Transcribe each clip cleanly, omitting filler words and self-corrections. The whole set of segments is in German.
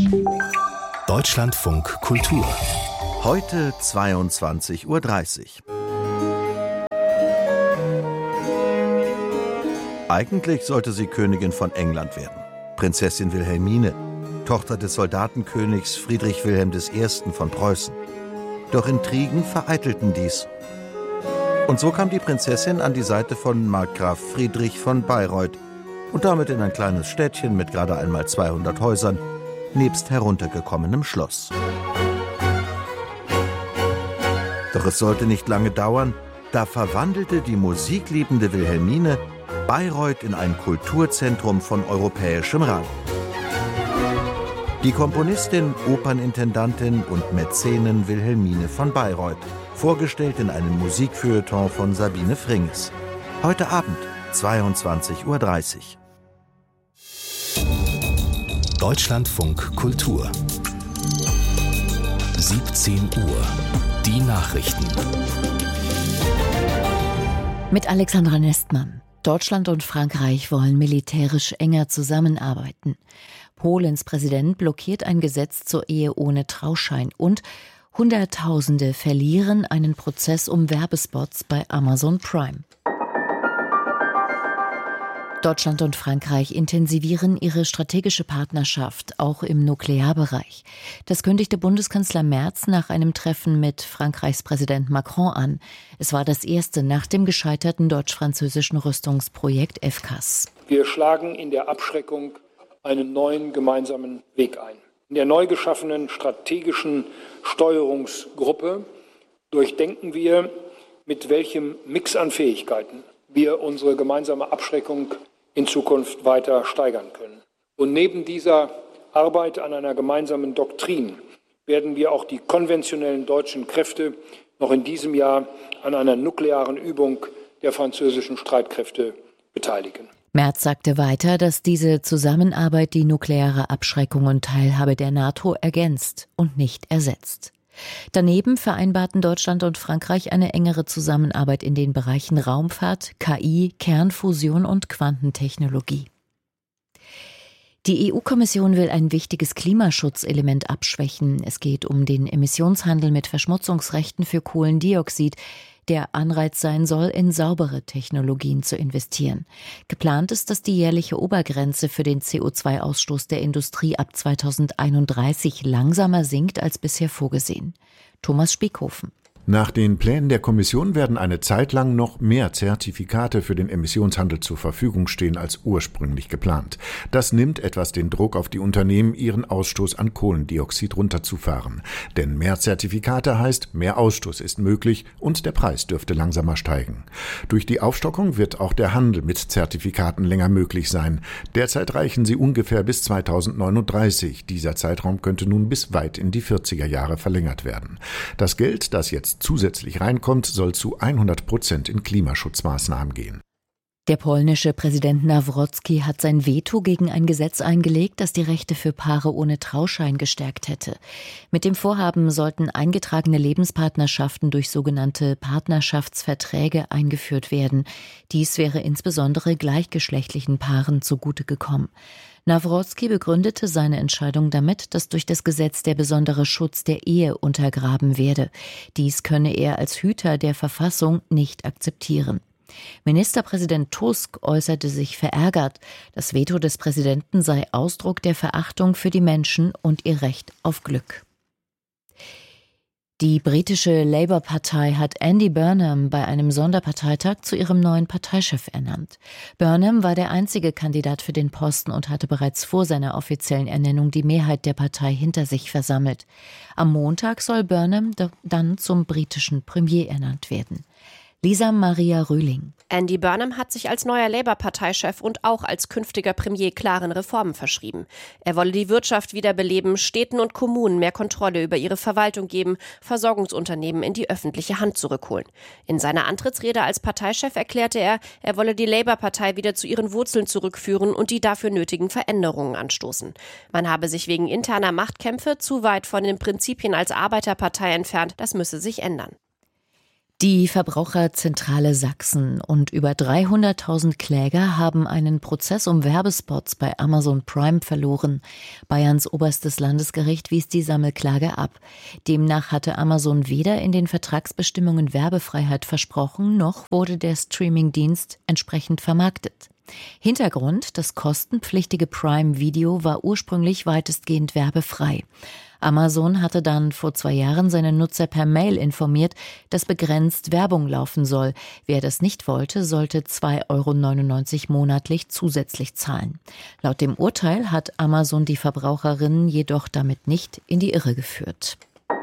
Deutschlandfunk Kultur. Heute 22:30 Uhr. Eigentlich sollte sie Königin von England werden. Prinzessin Wilhelmine, Tochter des Soldatenkönigs Friedrich Wilhelm I. von Preußen. Doch Intrigen vereitelten dies. Und so kam die Prinzessin an die Seite von Markgraf Friedrich von Bayreuth und damit in ein kleines Städtchen mit gerade einmal 200 Häusern, nebst heruntergekommenem Schloss. Doch es sollte nicht lange dauern, da verwandelte die musikliebende Wilhelmine Bayreuth in ein Kulturzentrum von europäischem Rang. Die Komponistin, Opernintendantin und Mäzenin Wilhelmine von Bayreuth, vorgestellt in einem Musikfeuilleton von Sabine Fringes. Heute Abend, 22:30 Uhr. Deutschlandfunk Kultur. 17 Uhr. Die Nachrichten. Mit Alexandra Nestmann. Deutschland und Frankreich wollen militärisch enger zusammenarbeiten. Polens Präsident blockiert ein Gesetz zur Ehe ohne Trauschein und Hunderttausende verlieren einen Prozess um Werbespots bei Amazon Prime. Deutschland und Frankreich intensivieren ihre strategische Partnerschaft, auch im Nuklearbereich. Das kündigte Bundeskanzler Merz nach einem Treffen mit Frankreichs Präsident Macron an. Es war das erste nach dem gescheiterten deutsch-französischen Rüstungsprojekt FCAS. Wir schlagen in der Abschreckung einen neuen gemeinsamen Weg ein. In der neu geschaffenen strategischen Steuerungsgruppe durchdenken wir, mit welchem Mix an Fähigkeiten wir unsere gemeinsame Abschreckung in Zukunft weiter steigern können. Und neben dieser Arbeit an einer gemeinsamen Doktrin werden wir auch die konventionellen deutschen Kräfte noch in diesem Jahr an einer nuklearen Übung der französischen Streitkräfte beteiligen. Merz sagte weiter, dass diese Zusammenarbeit die nukleare Abschreckung und Teilhabe der NATO ergänzt und nicht ersetzt. Daneben vereinbarten Deutschland und Frankreich eine engere Zusammenarbeit in den Bereichen Raumfahrt, KI, Kernfusion und Quantentechnologie. Die EU-Kommission will ein wichtiges Klimaschutzelement abschwächen. Es geht um den Emissionshandel mit Verschmutzungsrechten für Kohlendioxid, der Anreiz sein soll, in saubere Technologien zu investieren. Geplant ist, dass die jährliche Obergrenze für den CO2-Ausstoß der Industrie ab 2031 langsamer sinkt als bisher vorgesehen. Thomas Spiekhofen. Nach den Plänen der Kommission werden eine Zeit lang noch mehr Zertifikate für den Emissionshandel zur Verfügung stehen als ursprünglich geplant. Das nimmt etwas den Druck auf die Unternehmen, ihren Ausstoß an Kohlendioxid runterzufahren. Denn mehr Zertifikate heißt, mehr Ausstoß ist möglich und der Preis dürfte langsamer steigen. Durch die Aufstockung wird auch der Handel mit Zertifikaten länger möglich sein. Derzeit reichen sie ungefähr bis 2039. Dieser Zeitraum könnte nun bis weit in die 40er Jahre verlängert werden. Das Geld, das jetzt zusätzlich reinkommt, soll zu 100% in Klimaschutzmaßnahmen gehen. Der polnische Präsident Nawrocki hat sein Veto gegen ein Gesetz eingelegt, das die Rechte für Paare ohne Trauschein gestärkt hätte. Mit dem Vorhaben sollten eingetragene Lebenspartnerschaften durch sogenannte Partnerschaftsverträge eingeführt werden. Dies wäre insbesondere gleichgeschlechtlichen Paaren zugute gekommen. Nawrocki begründete seine Entscheidung damit, dass durch das Gesetz der besondere Schutz der Ehe untergraben werde. Dies könne er als Hüter der Verfassung nicht akzeptieren. Ministerpräsident Tusk äußerte sich verärgert. Das Veto des Präsidenten sei Ausdruck der Verachtung für die Menschen und ihr Recht auf Glück. Die britische Labour-Partei hat Andy Burnham bei einem Sonderparteitag zu ihrem neuen Parteichef ernannt. Burnham war der einzige Kandidat für den Posten und hatte bereits vor seiner offiziellen Ernennung die Mehrheit der Partei hinter sich versammelt. Am Montag soll Burnham dann zum britischen Premier ernannt werden. Lisa Maria Rühling. Andy Burnham hat sich als neuer Labour-Parteichef und auch als künftiger Premier klaren Reformen verschrieben. Er wolle die Wirtschaft wiederbeleben, Städten und Kommunen mehr Kontrolle über ihre Verwaltung geben, Versorgungsunternehmen in die öffentliche Hand zurückholen. In seiner Antrittsrede als Parteichef erklärte er, er wolle die Labour-Partei wieder zu ihren Wurzeln zurückführen und die dafür nötigen Veränderungen anstoßen. Man habe sich wegen interner Machtkämpfe zu weit von den Prinzipien als Arbeiterpartei entfernt, das müsse sich ändern. Die Verbraucherzentrale Sachsen und über 300.000 Kläger haben einen Prozess um Werbespots bei Amazon Prime verloren. Bayerns oberstes Landesgericht wies die Sammelklage ab. Demnach hatte Amazon weder in den Vertragsbestimmungen Werbefreiheit versprochen, noch wurde der Streamingdienst entsprechend vermarktet. Hintergrund: Das kostenpflichtige Prime-Video war ursprünglich weitestgehend werbefrei. Amazon hatte dann vor 2 Jahren seine Nutzer per Mail informiert, dass begrenzt Werbung laufen soll. Wer das nicht wollte, sollte 2,99 € monatlich zusätzlich zahlen. Laut dem Urteil hat Amazon die Verbraucherinnen jedoch damit nicht in die Irre geführt.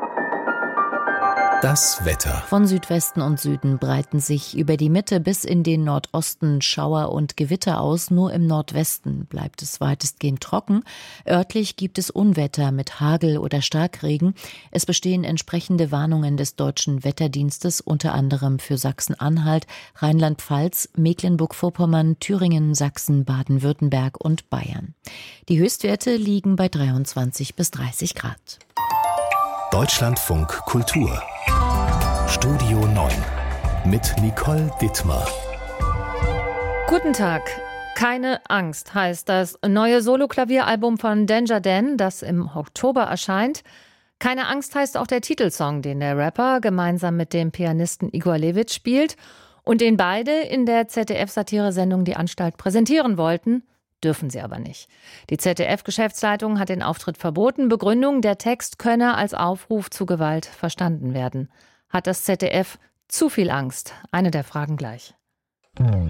Das Wetter. Von Südwesten und Süden breiten sich über die Mitte bis in den Nordosten Schauer und Gewitter aus. Nur im Nordwesten bleibt es weitestgehend trocken. Örtlich gibt es Unwetter mit Hagel oder Starkregen. Es bestehen entsprechende Warnungen des Deutschen Wetterdienstes, unter anderem für Sachsen-Anhalt, Rheinland-Pfalz, Mecklenburg-Vorpommern, Thüringen, Sachsen, Baden-Württemberg und Bayern. Die Höchstwerte liegen bei 23 bis 30 Grad. Deutschlandfunk Kultur. Studio 9 mit Nicole Dittmar. Guten Tag. Keine Angst heißt das neue Solo-Klavieralbum von Danger Dan, das im Oktober erscheint. Keine Angst heißt auch der Titelsong, den der Rapper gemeinsam mit dem Pianisten Igor Levit spielt und den beide in der ZDF-Satire-Sendung Die Anstalt präsentieren wollten. Dürfen sie aber nicht. Die ZDF-Geschäftsleitung hat den Auftritt verboten. Begründung: Der Text könne als Aufruf zu Gewalt verstanden werden. Hat das ZDF zu viel Angst? Eine der Fragen gleich.